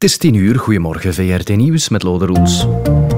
is 10:00, goedemorgen, VRT Nieuws met Lode Roels.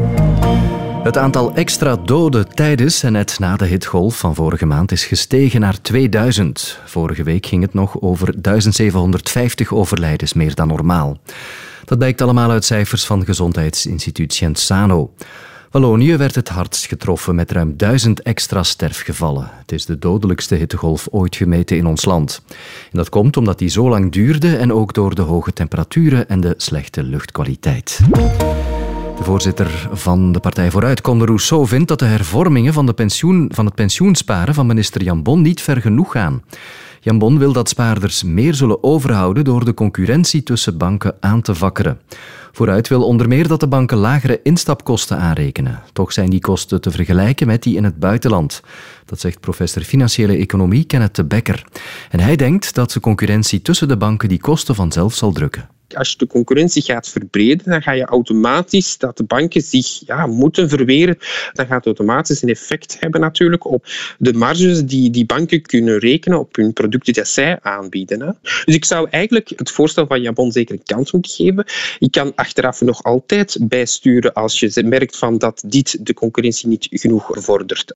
Het aantal extra doden tijdens en net na de hitgolf van vorige maand is gestegen naar 2000. Vorige week ging het nog over 1750 overlijdens, meer dan normaal. Dat blijkt allemaal uit cijfers van gezondheidsinstituut Genzano. Wallonië werd het hardst getroffen met ruim 1000 extra sterfgevallen. Het is de dodelijkste hittegolf ooit gemeten in ons land. En dat komt omdat die zo lang duurde en ook door de hoge temperaturen en de slechte luchtkwaliteit. De voorzitter van de Partij Vooruit, Conde Rousseau, vindt dat de hervormingen van het pensioensparen van minister Jan Bon niet ver genoeg gaan. Jan Bon wil dat spaarders meer zullen overhouden door de concurrentie tussen banken aan te wakkeren. Vooruit wil onder meer dat de banken lagere instapkosten aanrekenen. Toch zijn die kosten te vergelijken met die in het buitenland. Dat zegt professor financiële economie Kenneth de Bekker. En hij denkt dat de concurrentie tussen de banken die kosten vanzelf zal drukken. Als je de concurrentie gaat verbreden, dan ga je automatisch dat de banken zich moeten verweren. Dat gaat automatisch een effect hebben natuurlijk op de marges die banken kunnen rekenen op hun producten die zij aanbieden. Hè. Dus ik zou eigenlijk het voorstel van Jan Bon zeker een kans moeten geven. Ik kan achteraf nog altijd bijsturen als je merkt van dat dit de concurrentie niet genoeg vordert.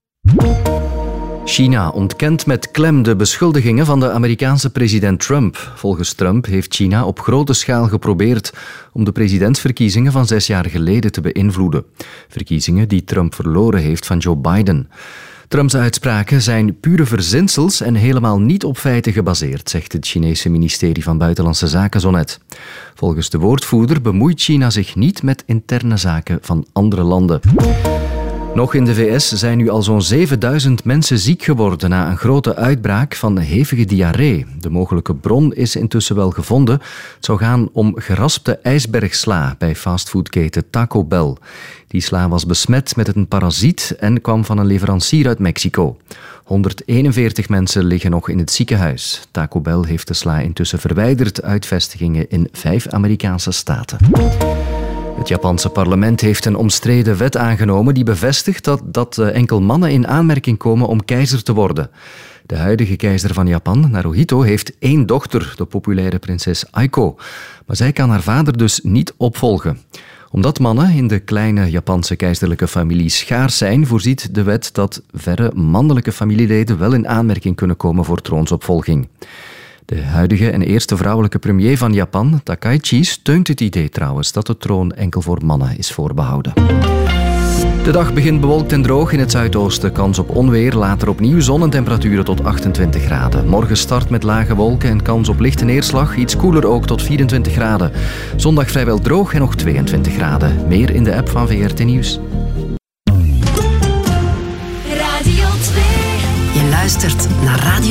China ontkent met klem de beschuldigingen van de Amerikaanse president Trump. Volgens Trump heeft China op grote schaal geprobeerd om de presidentsverkiezingen van 6 jaar geleden te beïnvloeden. Verkiezingen die Trump verloren heeft van Joe Biden. Trumps uitspraken zijn pure verzinsels en helemaal niet op feiten gebaseerd, zegt het Chinese ministerie van Buitenlandse Zaken zo net. Volgens de woordvoerder bemoeit China zich niet met interne zaken van andere landen. Nog in de VS zijn nu al zo'n 7000 mensen ziek geworden na een grote uitbraak van hevige diarree. De mogelijke bron is intussen wel gevonden. Het zou gaan om geraspte ijsbergsla bij fastfoodketen Taco Bell. Die sla was besmet met een parasiet en kwam van een leverancier uit Mexico. 141 mensen liggen nog in het ziekenhuis. Taco Bell heeft de sla intussen verwijderd uit vestigingen in 5 Amerikaanse staten. Het Japanse parlement heeft een omstreden wet aangenomen die bevestigt dat enkel mannen in aanmerking komen om keizer te worden. De huidige keizer van Japan, Naruhito, heeft 1 dochter, de populaire prinses Aiko. Maar zij kan haar vader dus niet opvolgen. Omdat mannen in de kleine Japanse keizerlijke familie schaars zijn, voorziet de wet dat verre mannelijke familieleden wel in aanmerking kunnen komen voor troonsopvolging. De huidige en eerste vrouwelijke premier van Japan, Takaichi, steunt het idee trouwens dat de troon enkel voor mannen is voorbehouden. De dag begint bewolkt en droog in het zuidoosten. Kans op onweer, later opnieuw zon en temperaturen tot 28 graden. Morgen start met lage wolken en kans op lichte neerslag. Iets koeler ook tot 24 graden. Zondag vrijwel droog en nog 22 graden. Meer in de app van VRT Nieuws. Radio 2. Je luistert naar Radio